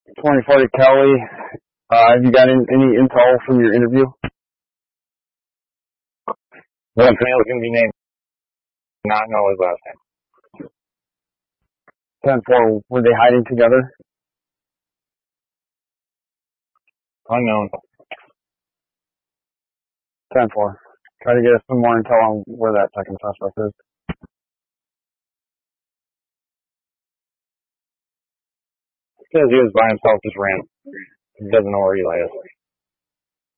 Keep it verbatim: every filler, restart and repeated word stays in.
twenty-four to Kelly. Uh, have you got any, any intel from your interview? One male can be named. Not know his last name. ten four, were they hiding together? Unknown. ten four. Try to get us some more intel on where that second suspect is. Says he was by himself, just ran. He doesn't know where Eli is.